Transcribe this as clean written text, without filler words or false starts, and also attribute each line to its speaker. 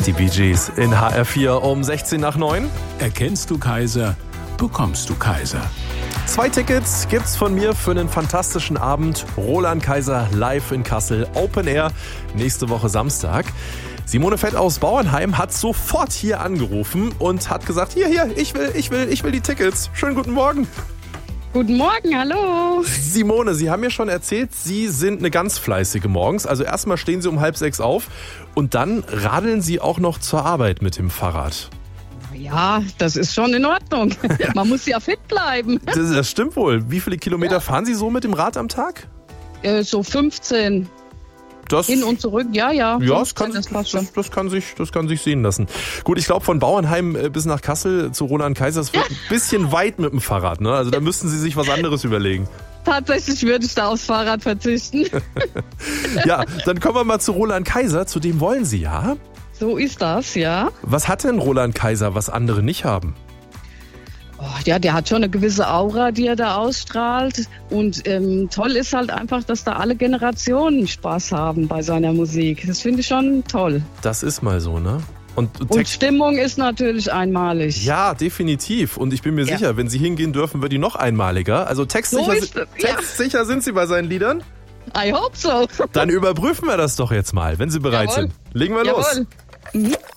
Speaker 1: Die Bee Gees in HR4 um 16 nach 9.
Speaker 2: Erkennst du Kaiser, bekommst du Kaiser.
Speaker 1: 2 Tickets gibt's von mir für einen fantastischen Abend. Roland Kaiser live in Kassel, Open Air, nächste Woche Samstag. Simone Fett aus Bauernheim hat sofort hier angerufen und hat gesagt, hier, ich will die Tickets. Schönen guten Morgen.
Speaker 3: Guten Morgen, hallo.
Speaker 1: Simone, Sie haben mir schon erzählt, Sie sind eine ganz fleißige morgens. Also erstmal stehen Sie um 5:30 auf und dann radeln Sie auch noch zur Arbeit mit dem Fahrrad.
Speaker 3: Ja, das ist schon in Ordnung. Man muss ja fit bleiben.
Speaker 1: Das stimmt wohl. Wie viele Kilometer fahren Sie so mit dem Rad am Tag?
Speaker 3: So 15. Hin und zurück, ja.
Speaker 1: Ja,
Speaker 3: 15,
Speaker 1: das kann sich sehen lassen. Gut, ich glaube, von Bauernheim bis nach Kassel zu Roland Kaiser, das wird ein bisschen weit mit dem Fahrrad, ne? Also da müssten Sie sich was anderes überlegen.
Speaker 3: Tatsächlich würde ich da aufs Fahrrad verzichten.
Speaker 1: Ja, dann kommen wir mal zu Roland Kaiser. Zu dem wollen Sie, ja?
Speaker 3: So ist das, ja.
Speaker 1: Was hat denn Roland Kaiser, was andere nicht haben?
Speaker 3: Oh, ja, der hat schon eine gewisse Aura, die er da ausstrahlt. Und toll ist halt einfach, dass da alle Generationen Spaß haben bei seiner Musik. Das finde ich schon toll.
Speaker 1: Das ist mal so, ne? Und
Speaker 3: Stimmung ist natürlich einmalig.
Speaker 1: Ja, definitiv. Und ich bin mir sicher, wenn Sie hingehen dürfen, wird die noch einmaliger. Also textsicher sind Sie bei seinen Liedern?
Speaker 3: I hope so.
Speaker 1: Dann überprüfen wir das doch jetzt mal, wenn Sie bereit sind. Legen wir los.
Speaker 3: Mhm.